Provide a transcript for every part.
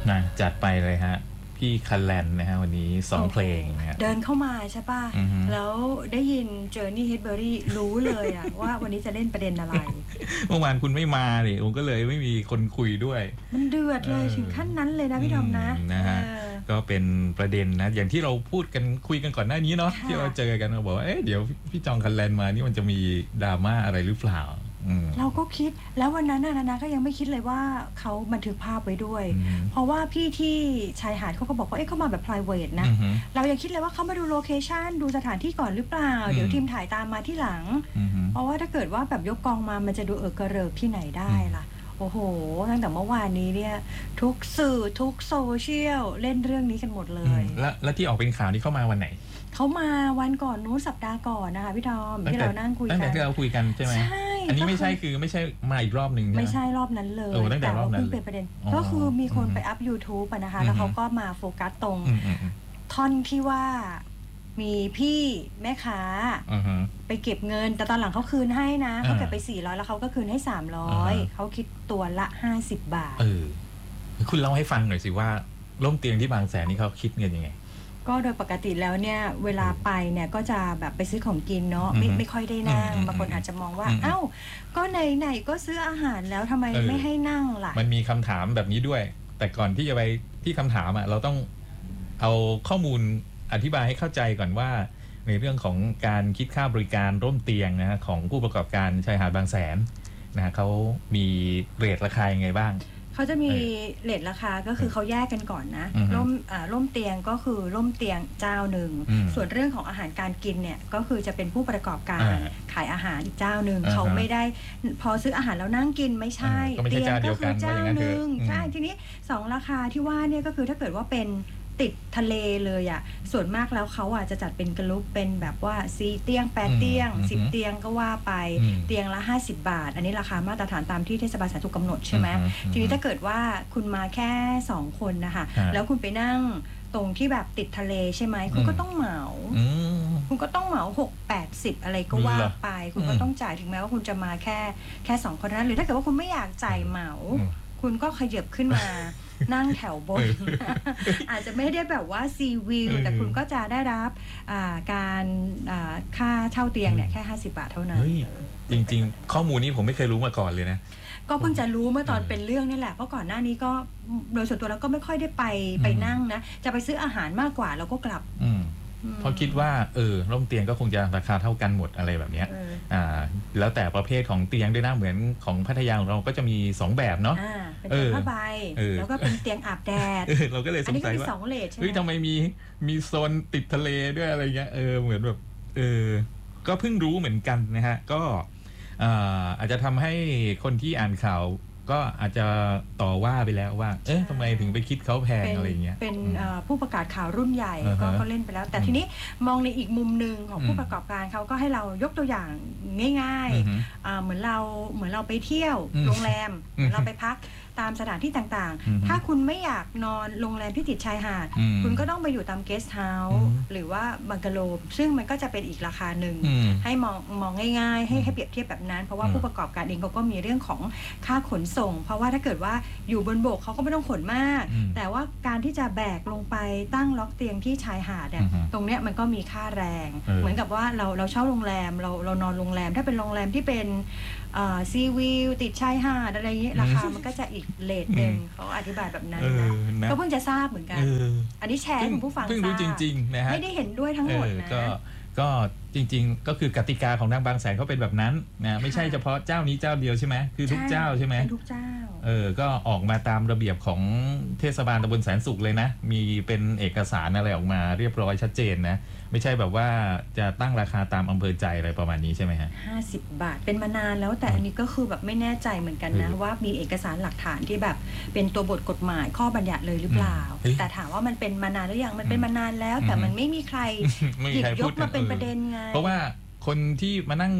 นะจัดไปเลยฮะพี่คันแลนนะฮะวันนี้2เพลงนะฮะเดินเข้ามาใช่ป่ะแล้วได้ยินเจอร์นี่เฮดเบอรี่รู้เลยอะว่าวันนี้จะเล่นประเด็นอะไรเมื่อวานคุณไม่มาดิผมก็เลยไม่มีคนคุยด้วยมันเดือดเลยถึงขั้นนั้นเลยนะพี่ทอมนะฮะก็เป็นประเด็นนะอย่างที่เราพูดกันคุยกันก่อนหน้านี้เนาะที่เราเจอกันเราบอกว่าเดี๋ยวพี่จองคันแลนมานี่มันจะมีดราม่าอะไรหรือเปล่าเราก็คิดแล้ววันนั้นนะก็ยังไม่คิดเลยว่าเขาบันทึกภาพไว้ด้วยเพราะว่าพี่ที่ชายหาดเขาก็บอกว่าเขามาแบบ private นะเรายังคิดเลยว่าเขามาดูโลเคชั่นดูสถานที่ก่อนหรือเปล่าเดี๋ยวทีมถ่ายตามมาที่หลังเพราะว่าถ้าเกิดว่าแบบยกกองมามันจะดูกระเริกที่ไหนได้ล่ะโอ้โหตั้งแต่เมื่อวานนี้เนี่ยทุกสื่อทุกโซเชียลเล่นเรื่องนี้กันหมดเลยแล้วที่ออกเป็นข่าวนี้เข้ามาวันไหนเขามาวันก่อนนู้นสัปดาห์ก่อนนะคะพี่ทอมที่เรานั่งคุยกันตั้งแต่ที่เราคุยกันใช่ไหมใช่อันนี้ไม่ใช่มาอีกรอบหนึ่งไม่ใช่รอบนั้นเลยแต่ว่าเพิ่งเป็นประเด็นก็คือมีคนไปอัพ YouTube นะคะแล้วเขาก็มาโฟกัสตรงท่อนที่ว่ามีพี่แม่ค้าไปเก็บเงินแต่ตอนหลังเขาคืนให้นะเขาเก็บไป400แล้วเขาก็คืนให้300เขาคิดตัวละ50 บาทคุณเล่าให้ฟังหน่อยสิว่าร่มเตียงที่บางแสนนี่เขาคิดเงินยังไงก็โดยปกติแล้วเนี่ยเวลาไปเนี่ยก็จะแบบไปซื้อของกินเนาะไม่ค่อยได้นั่งบางคนอาจจะมองว่าเอ้าก็ไหนก็ซื้ออาหารแล้วทำไมไม่ให้นั่งล่ะมันมีคำถามแบบนี้ด้วยแต่ก่อนที่จะไปที่คำถามเราต้องเอาข้อมูลอธิบายให้เข้าใจก่อนว่าในเรื่องของการคิดค่าบริการร่มเตียงนะฮะของผู้ประกอบการชายหาดบางแสนนะเขามีเรทราคายังไงบ้างเขาจะมีเรทราคาก็คือเขาแยกกันก่อนนะร่มเตียงก็คือร่มเตียงเจ้าหนึ่งส่วนเรื่องของอาหารการกินเนี่ยก็คือจะเป็นผู้ประกอบการขายอาหารอีกเจ้าหนึ่งเขาไม่ได้พอซื้ออาหารแล้วนั่งกินไม่ใช่เตียงก็คือเจ้าหนึ่งใช่ทีนี้2ราคาที่ว่าเนี่ยก็คือถ้าเกิดว่าเป็นติดทะเลเลยอ่ะส่วนมากแล้วเขาจะจัดเป็นกรุ๊ปเป็นแบบว่า4เตียง8เตียง10เตียงก็ว่าไปเตียงละ50 บาทอันนี้ราคามาตรฐานตามที่เทศบาลสาธารณสุขกำหนดใช่ไหมทีนี้ถ้าเกิดว่าคุณมาแค่2คนนะคะแล้วคุณไปนั่งตรงที่แบบติดทะเลใช่ไหมคุณก็ต้องเหมาคุณก็ต้องเหมา6-80อะไรก็ว่าไปคุณก็ต้องจ่ายถึงแม้ว่าคุณจะมาแค่2คนนั้นหรือถ้าเกิดว่าคุณไม่อยากจ่ายเหมาคุณก็ขยับขึ้นมานั่งแถวบน อาจจะไม่ได้แบบว่าซีวิวแต่คุณก็จะได้รับการค่าเช่าเตียงเนี่ยแค่50 บาทเท่านั้นจริงๆข้อมูลนี้ผมไม่เคยรู้มาก่อนเลยนะก็เพิ่งจะรู้เมื่อตอนเป็นเรื่องนี่แหละเพราะก่อนหน้านี้ก็โดยส่วนตัวแล้วก็ไม่ค่อยได้ไปนั่งนะจะไปซื้ออาหารมากกว่าแล้วก็กลับเพราะคิดว่าร่มเตียงก็คงจะราคาเท่ากันหมดอะไรแบบนี้แล้วแต่ประเภทของเตียงด้วยนะเหมือนของพัทยาของเราก็จะมี2แบบเนาะเป็นเตียงผ้าใบแล้วก็เป็นเตียงอาบแดดเราก็เลยสงสัยว่า 2เลทใช่ไหมทำไมมีโซนติดทะเลด้วยอะไรเงี้ยเหมือนแบบก็เพิ่งรู้เหมือนกันนะฮะก็อาจจะทำให้คนที่อ่านข่าวก็อาจจะต่อว่าไปแล้วว่าทำไมถึงไปคิดเขาแพงอะไรเงี้ยเป็นผู้ประกาศข่าวรุ่นใหญ่ก็เล่นไปแล้วแต่ทีนี้มองในอีกมุมนึงของผู้ประกอบการเขาก็ให้เรายกตัวอย่างง่ายๆเหมือนเราไปเที่ยวโรงแรมเราไปพักตามสถานที่ต่างๆถ้าคุณไม่อยากนอนโรงแรมที่ติดชายหาดคุณก็ต้องไปอยู่ตามเกสต์เฮาส์หรือว่าบังกะโลซึ่งมันก็จะเป็นอีกราคาหนึ่งให้มองง่ายๆให้เปรียบเทียบแบบนั้นเพราะว่าผู้ประกอบการเองเขาก็มีเรื่องของค่าขนส่งเพราะว่าถ้าเกิดว่าอยู่บนบกเขาก็ไม่ต้องขนมากแต่ว่าการที่จะแบกลงไปตั้งล็อกเตียงที่ชายหาดเนี่ยตรงเนี้ยมันก็มีค่าแรงเหมือนกับว่าเราเช่าโรงแรมเรานอนโรงแรมถ้าเป็นโรงแรมที่เป็นซีวิวติดชายหาดอะไรอย่างเงี้ยราคามันก็จะอีกเรทนึงเขาอธิบายแบบนั้นนะก็เพิ่งจะทราบเหมือนกันอันนี้แชร์ให้คุณผู้ฟังทราบเพิ่งรู้จริงๆนะฮะไม่ได้เห็นด้วยทั้งหมดนะก็จริงๆก็คือกติกาของทางบางแสนเขาเป็นแบบนั้นนะไม่ใช่เฉพาะเจ้านี้เจ้าเดียวใช่ไหมคือทุกเจ้าใช่ไหมทุกเจ้าก็ออกมาตามระเบียบของเทศบาลตำบลแสนสุขเลยนะมีเป็นเอกสารอะไรออกมาเรียบร้อยชัดเจนนะไม่ใช่แบบว่าจะตั้งราคาตามอำเภอใจอะไรประมาณนี้ใช่ไหมฮะ 50 บาทเป็นมานานแล้วแต่อันนี้ก็คือแบบไม่แน่ใจเหมือนกันนะว่ามีเอกสารหลักฐานที่แบบเป็นตัวบทกฎหมายข้อบัญญัติเลยหรือเปล่าแต่ถามว่ามันเป็นมานานหรือยังมันเป็นมานานแล้วแต่มันไม่มีใครหยิบยกมาเป็นประเด็นไงเพราะว่าคนที่มานั่ง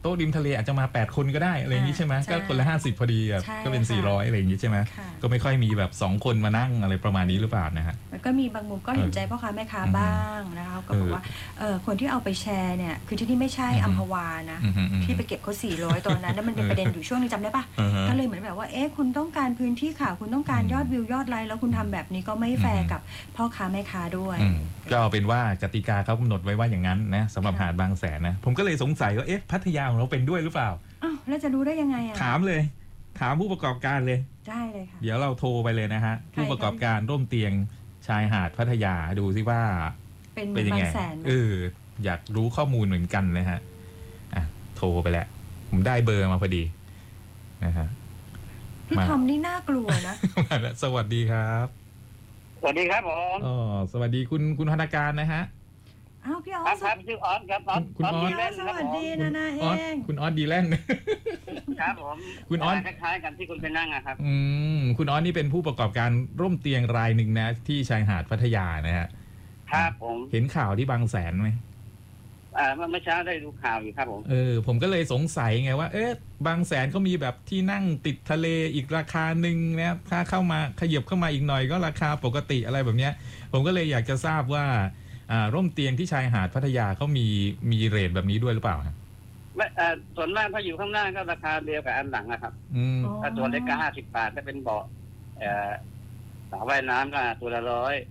โต๊ะริมทะเลอาจจะมา8คนก็ได้อะไรอย่างนี้ใช่ไหมก็คนละ50พอดีก็เป็น400อะไรอย่างนี้ใช่ไหมก็ไม่ค่อยมีแบบ2คนมานั่งอะไรประมาณนี้หรือเปล่านะฮะมันก็มีบางมุมก็เห็นใจพ่อค้าแม่ค้าบ้างนะคะก็บอกว่าคนที่เอาไปแชร์เนี่ยคือที่นี่ไม่ใช่อัมพวานะที่ไปเก็บเขา400ตอนนั้นแล้วมันเป็นประเด็นอยู่ช่วงนึงจำได้ปะก็เลยเหมือนแบบว่าคุณต้องการพื้นที่ข่าวคุณต้องการยอดวิวยอดไลค์แล้วคุณทำแบบนี้ก็ไม่แฟร์กับพ่อค้าแม่ค้าด้วยก็เอาเป็นว่ากติกาเขากำหนดไว้ว่าอย่างนั้นนะสำหรับหาดบางแสนนะผมก็เลยสงสัยว่าพัทยาของเราเป็นด้วยหรือเปล่าแล้วจะรู้ได้ยังไงถามเลยถามผู้ประกอบการเลยได้เลยค่ะเดี๋ยวเราโทรไปเลยนะฮะผู้ประกอบการร่มเตียงชายหาดพัทยาดูซิว่าเป็นยังไงอยากรู้ข้อมูลเหมือนกันเลยฮะโทรไปแล้วผมได้เบอร์มาพอดีนะฮะพี่ทอมนี่น่ากลัวนะสวัสดีครับสวัสดีครับผมสวัสดีคุณธนาการนะฮะพี่ออสครับชื่อออสครับออสคุณออสสวัสดีนาเองคุณออสดีแลนด์ครับผมคุณออสคล้ายๆกันที่คุณไปนั่งครับคุณออสนี่เป็นผู้ประกอบการร่มเตียงรายหนึ่งนะที่ชายหาดพัทยานะฮะครับผมเห็นข่าวที่บางแสนไหมเมื่อเช้าได้ดูข่าวอยู่ครับผมผมก็เลยสงสัยไงว่าบางแสนก็มีแบบที่นั่งติดทะเลอีกราคาหนึ่งนะถ้าเข้ามาขยับเข้ามาอีกหน่อยก็ราคาปกติอะไรแบบเนี้ยผมก็เลยอยากจะทราบว่าร่มเตียงที่ชายหาดพัทยาเขามีเรทแบบนี้ด้วยหรือเปล่าครับส่วนมากถ้าอยู่ข้างหน้าก็ราคาเดียวกับอันหลังนะครับถ้าตัวเล็กก็50 บาทถ้าเป็นเบาะสระว่ายน้ำก็ตัวละ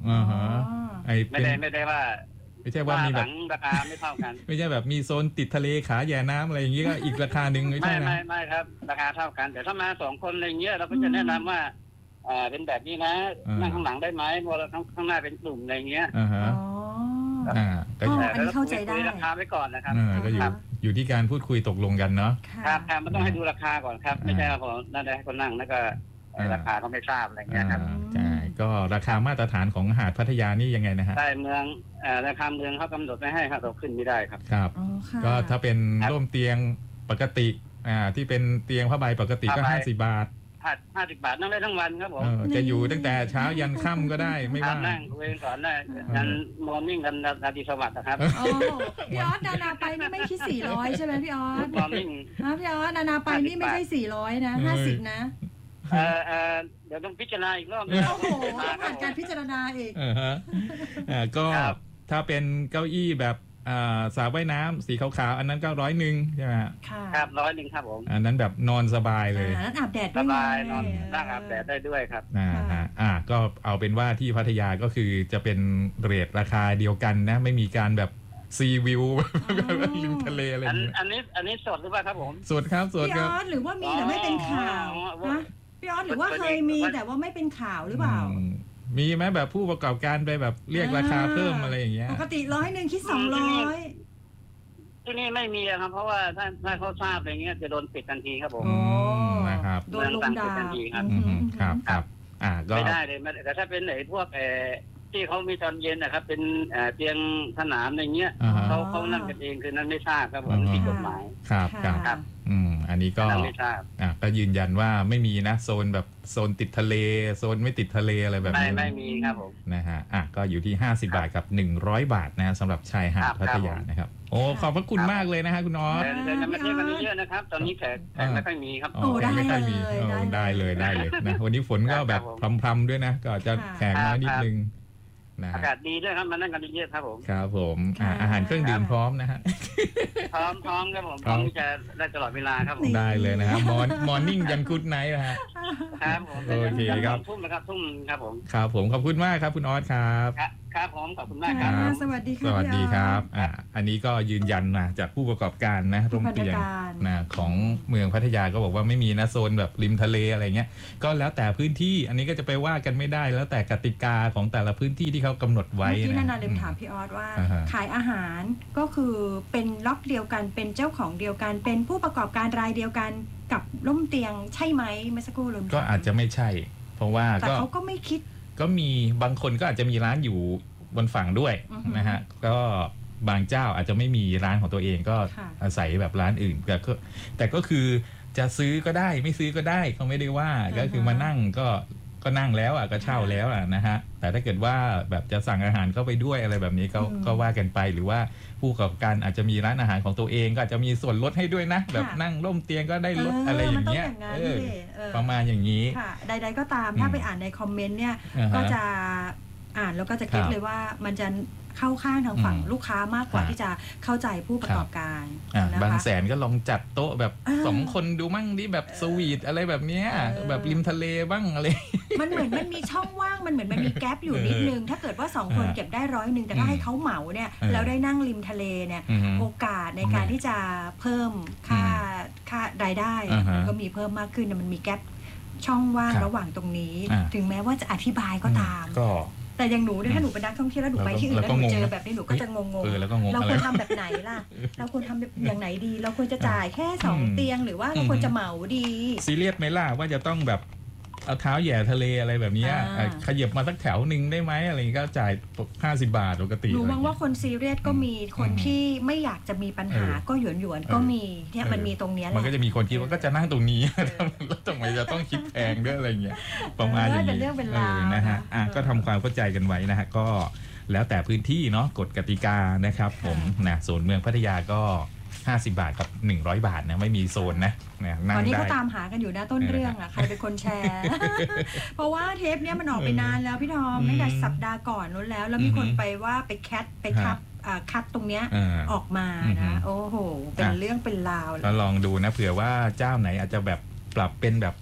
100ไม่ได้ว่าไม่ใช่ว่ามีแบบราคาไม่เท่ากันไม่ใช่แบบมีโซนติดทะเลขาแย่น้ำอะไรอย่างนี้ก็อีกราคาหนึ่งไม่ใช่นะไม่ครับราคาเท่ากันแต่ถ้ามา2คนอะไรเงี้ยเราก็จะแนะนำว่าเป็นแบบนี้นะนั่งข้างหลังได้ไหมเพราะข้างหน้าเป็นกลุ่มอะไรเงี้ยก็เข้าใจได้ราคาไว้ก่อนนะครับก็อยู่ที่การพูดคุยตกลงกันเนาะครับมันต้องให้ดูราคาก่อนครับไม่ใช่ว่าผมนั่งได้ให้คนนั่งแล้วก็ราคาก็ไม่ทราบอะไรเงี้ยครับใช่ก็ราคามาตรฐานของหาดพัทยานี่ยังไงนะฮะใช่เมืองราคาเมืองเขากำหนดไม่ให้ครับเราขึ้นไม่ได้ครับครับก็ถ้าเป็นร่มเตียงปกติที่เป็นเตียงผ้าใบปกติก็50 บาท 50 บาทนั่งได้ทั้งวันครับผมจะอยู่ตั้งแต่เช้ายันค่ำก็ได้ไม่ว่านั่งคุยสอนได้ยันมอร์นิ่งกันนาทีสวัสดิ์นะครับพี่ออสนานาไปนี่ไม่คิด400ใช่ไหมพี่ออสมอร์นิ่งพี่ออสนานาไปนี่ไม่ใช่400นะ50นะเดี๋ยวต้องพิจารณาอีกรอบโอ้โหผ่านการพิจารณาอีกก็ถ้าเป็นเก้าอี้แบบสระว่ายน้ำสีขาวๆอันนั้นก็100ใช่ไหมครับ100ครับผมอันนั้นแบบนอนสบายเลยนั่นอาบแดดสบายนอนนั่งอาบแดดได้ด้วยครับก็เอาเป็นว่าที่พัทยาก็คือจะเป็นเรทราคาเดียวกันนะไม่มีการแบบซีวิวริมทะเลอะไรอย่างเงี้ยอันนี้สดหรือเปล่าครับผมสดครับสดครับพี่ออสหรือว่ามีแต่ไม่เป็นข่าวพี่ออสหรือว่าเคยมีแต่ว่าไม่เป็นข่าวหรือเปล่ามีไหมแบบผู้ประกอบการไปแบบเรียกราคาเพิ่มอะไรอย่างเงี้ยปกติ100คิด200 ที่นี่ไม่มีครับเพราะว่าถ้าเขาทราบอะไรเงี้ยจะโดนปิดทันทีครับผมนะครับโดนลงดาทันทีครับก็ไม่ได้เลยแต่ถ้าเป็นไหนพวกที่เขามีตอนเย็นนะครับเป็นเตียงสนามอะไรเงี้ยเขานั่งกันเองคือนั้นไม่ทราบครับผมผิดกฎหมายครับอันนี้ก็ก็ยืนยันว่าไม่มีนะโซนแบบโซนติดทะเลโซนไม่ติดทะเลอะไรแบบนี้ไม่มีครับผมนะฮะก็อยู่ที่50 บาทกับ100 บาทนะสำหรับชายหาดพัทยานะครับโอ้ขอบพระคุณมากเลยนะฮะคุณออสเดินมาเที่ยวกันเยอะนะครับตอนนี้แขกไม่ค่อยมีครับไม่ค่อยมีได้เลยนะวันนี้ฝนก็แบบพรำๆด้วยนะก็จะแขกน้อยนิดนึงอากาศดีด้วยครับมานั่งกันเยอะครับผมครับผมอาหารเครื่องดื่มพร้อมนะฮะพร้อมครับผมพร้อมจะได้ตลอดเวลาครับผมได้เลยนะฮะมอร์นิ่งยันกู๊ดไนท์นะฮะครับผมโอเคครับทุ่มนะครับทุ่มครับผมครับผมขอบคุณมากครับคุณออสครับครับผมขอบคุณมากครับสวัสดีครับสวัสดีครับอันนี้ก็ยืนยันนะจากผู้ประกอบการนะโรงเตียงนะของเมืองพัทยาก็บอกว่าไม่มีนะโซนแบบริมทะเลอะไรเงี้ยก็แล้วแต่พื้นที่อันนี้ก็จะไปว่ากันไม่ได้แล้วแต่กติกาของแต่ละพื้นที่ที่เขากำหนดไว้ที่นาลืมถามพี่ออสว่าขายอาหารก็คือเป็นล็อกเดียวกันเป็นเจ้าของเดียวกันเป็นผู้ประกอบการรายเดียวกันกับร่มเตียงใช่ไหมเมื่อสักครู่ลืมก็อาจจะไม่ใช่เพราะว่าแต่เขาก็ไม่คิดก็มีบางคนก็อาจจะมีร้านอยู่บนฝั่งด้วยนะฮะก็บางเจ้าอาจจะไม่มีร้านของตัวเองก็อาศัยแบบร้านอื่นแต่ก็คือจะซื้อก็ได้ไม่ซื้อก็ได้เขาไม่ได้ว่าก็คือมานั่งก็ก็นั่งแล้วก็เช่าแล้วนะฮะแต่ถ้าเกิดว่าแบบจะสั่งอาหารเข้าไปด้วยอะไรแบบนี้ก็ว่ากันไปหรือว่าผู้ประกอบการอาจจะมีร้านอาหารของตัวเองก็อาจจะมีส่วนลดให้ด้วยนะแบบนั่งร่มเตียงก็ได้ลดอะไรอย่างเงี้ยประมาณอย่างนี้ใดๆก็ตามถ้าไปอ่านในคอมเมนต์เนี่ยก็จะอ่านแล้วก็จะคิดเลยว่ามันจะเข้าข้างทางฝั่งลูกค้ามากกว่าที่จะเข้าใจผู้ประกอบการนะคะบางแสนก็ลองจัดโต๊ะแบบ2คนดูมั่งดิแบบสวีทอะไรแบบเนี้ยแบบริมทะเลบ้างอะไรมันเหมือนมันมีช่องว่างมันเหมือนมันมีแกปอยู่นิดนึงถ้าเกิดว่า2คนเก็บได้100แต่ถ้าให้เขาเหมาเนี่ยแล้วได้นั่งริมทะเลเนี่ยโอกาสในการที่จะเพิ่มค่ารายได้มันก็มีเพิ่มมากขึ้นมันมีแกปช่องว่างระหว่างตรงนี้ถึงแม้ว่าจะอธิบายก็ตามแต่อย่างหนูถ้าหนูเป็นนักท่องเที่ยวแล้วหนูไปที่อื่นแล้วหนูเจอแบบนี้หนูก็จะงงเราควรทำแบบไหนล่ะเราควรทำแบบอย่างไหนดีเราควรจะจ่ายแค่2เตียงหรือว่าเราควรจะเหมาดีซีเรียสไหมล่ะว่าจะต้องแบบเอาเท้าแย่ทะเลอะไรแบบนี้ขยับมาสักแถวหนึ่งได้ไหมอะไรก็จ่าย50 บาทปกติหนูมองว่าคนซีเรียสก็มีคนที่ไม่อยากจะมีปัญหาก็หยวนก็มีเนี่ยมันมีตรงนี้แหละมันก็จะมีคนคิดว่าก็จะนั่งตรงนี้แล้วทำไมจะต้องคิดแพงด้วยอะไรเงี้ยประมาณอย่างนี้นะฮะก็ทำความเข้าใจกันไว้นะฮะก็แล้วแต่พื้นที่เนาะกฎกติกานะครับผมนะโซนเมืองพัทยาก็50 บาทกับ100 บาทนะไม่มีโซนนะตอนนี้ก็ตามหากันอยู่นะต้นเรื่องใครเป็นคนแชร์ เพราะว่าเทปเนี้ยมันออกไปนานแล้วพี่ทอมตั้งแต่สัปดาห์ก่อนนู้นแล้วมีคนไปว่าไปคัดตรงเนี้ยออกมานะโอ้โหเป็นเรื่องเป็นราวก็ลองดูนะเผื่อว่าเจ้าไหนอาจจะแบบปรับเป็นแบบ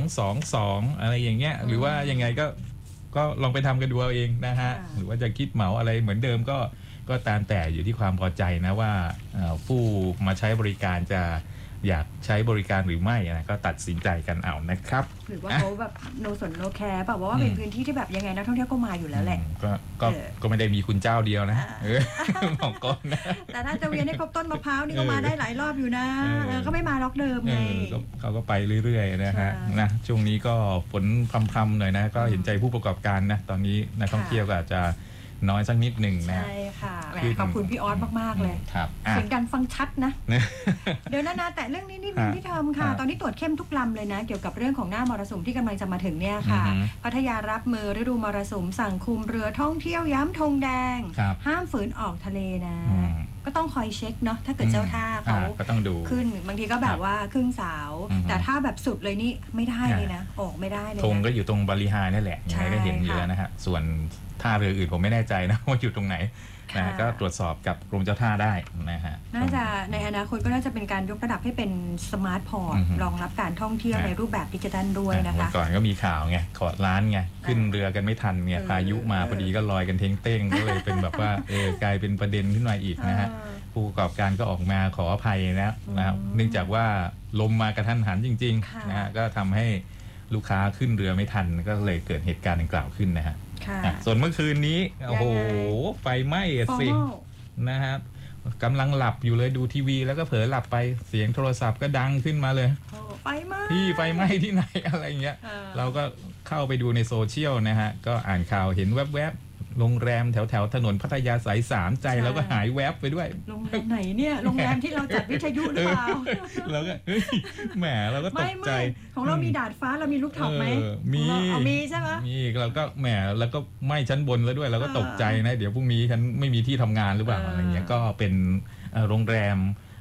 222อะไรอย่างเงี้ยหรือว่ายังไงก็ลองไปทำกันดูเอาเองนะฮะหรือว่าจะคิดเหมาอะไรเหมือนเดิมก็ตามแต่อยู่ที่ความพอใจนะว่าผู้มาใช้บริการจะอยากใช้บริการหรือไม่นะก็ตัดสินใจกันเอานะครับหรือว่าเขาแบบโนสนโนแคร์แบบว่าเป็นพื้นที่ที่แบบยังไงนักท่องเที่ยวก็มาอยู่แล้วแหละก็ไม่ได้มีคุณเจ้าเดียวนะของก้อนนะแต่ถ้าจะเวียนให้ครบต้นมะพร้าวนี่ก็มาได้หลายรอบอยู่นะก็ไม่มาล็อกเดิมไงเขาก็ไปเรื่อยๆนะฮะนะช่วงนี้ก็ฝนพรำๆหน่อยนะก็เห็นใจผู้ประกอบการนะตอนนี้นักท่องเที่ยวก็อาจจะน้อยสักนิดหนึ่งนะใช่ค่ะขอบคุณพี่ออสมากๆเลยเสียงดังฟังชัดนะเดี๋ยวนะแต่เรื่องนี้นิดนึงที่ทำค่ะตอนนี้ตรวจเข้มทุกลำเลยนะเกี่ยวกับเรื่องของหน้ามรสุมที่กำลังจะมาถึงเนี่ยค่ะพัทยารับมือฤดูมรสุมสั่งคุมเรือท่องเที่ยวย้ำธงแดงห้ามฝืนออกทะเลนะก็ต้องคอยเช็คเนาะถ้าเกิดเจ้าท่าเขาขึ้นบางทีก็แบบว่าครึ่งสาวแต่ถ้าแบบสุดเลยนี่ไม่ได้เลยนะออกไม่ได้เลยธงก็อยู่ตรงบริหารนั่นแหละยังไงก็เห็นอยู่แล้วนะฮะส่วนท่าเรืออื่นผมไม่แน่ใจนะว่าอยู่ตรงไหนนะก็ตรวจสอบกับกรมเจ้าท่าได้นะฮะน่าจะในอนาคตก็น่าจะเป็นการยกระดับให้เป็นสมาร์ทพอร์ตรองรับการท่องเที่ยวในรูปแบบดิจิทัลด้วยนะคะก่อนก็มีข่าวไงขอร้านไงขึ้นเรือกันไม่ทันไงพายุมาพอดีก็ลอยกันเท้งเต้งก็เลยเป็นแบบว่ากลายเป็นประเด็นขึ้นมาอีกนะฮะผู้ประกอบการก็ออกมาขออภัยนะครับเนื่องจากว่าลมมากระทันหันจริงๆนะฮะก็ทำให้ลูกค้าขึ้นเรือไม่ทันก็เลยเกิดเหตุการณ์ดังกล่าวขึ้นนะฮะส่วนเมื่อคืนนี้โอ้โหไฟไหม้สินะครับกำลังหลับอยู่เลยดูทีวีแล้วก็เผลอหลับไปเสียงโทรศัพท์ก็ดังขึ้นมาเลยไฟไหม้ที่ไฟไหม้ที่ไหนอะไรเงี้ยเราก็เข้าไปดูในโซเชียลนะฮะก็อ่านข่าวเห็นแวบโรงแรมแถวถนนพัทยาสาย3ใจแล้วก็หายแวบไปด้วยโรงแรมไหนเนี่ยโรงแรมที่เราจัดวิทยุหรือเปล่าแล้วก็แหมเราก็ตกใจของเรามีดาดฟ้าเรามีลูกท็อปไหมมีใช่ไหมมีเราก็แหมแล้วก็ไหม้ชั้นบนแล้วด้วยเราก็ตกใจนะเดี๋ยวพรุ่งนี้ฉันไม่มีที่ทำงานหรือเปล่าอะไรเงี้ยก็เป็นโรงแรม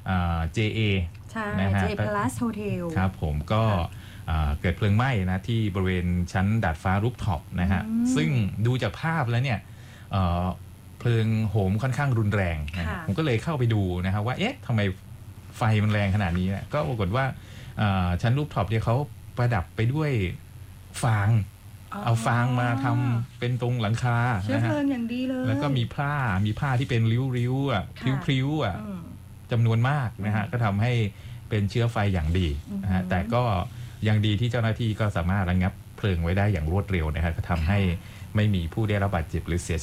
JA ใช่ JA Plus Hotel ครับผมก็เกิดเพลิงไหม้นะที่บริเวณชั้นดาดฟ้ารูฟท็อปนะฮะซึ่งดูจากภาพแล้วเนี่ยเพลิงโหมค่อนข้างรุนแรงนะผมก็เลยเข้าไปดูนะครับว่าเอ๊ะทำไมไฟมันแรงขนาดนี้นะก็ปรากฏว่าชั้นรูฟท็อปเนี่ยเขาประดับไปด้วยฟางเอาฟางมาทำเป็นตรงหลังคาเชื้อเพลิงอย่างดีเลยแล้วก็มีผ้าที่เป็นริ้วๆอ่ะพริ้วๆอ่ะจำนวนมากนะฮะก็ทำให้เป็นเชื้อไฟอย่างดีนะฮะแต่ก็ยังดีที่เจ้าหน้าที่ก็สามารถระงับเพลิงไว้ได้อย่างรวดเร็วนะครับก็ทำให้ไม่มีผู้ได้รับบาดเจ็บหรือเสีย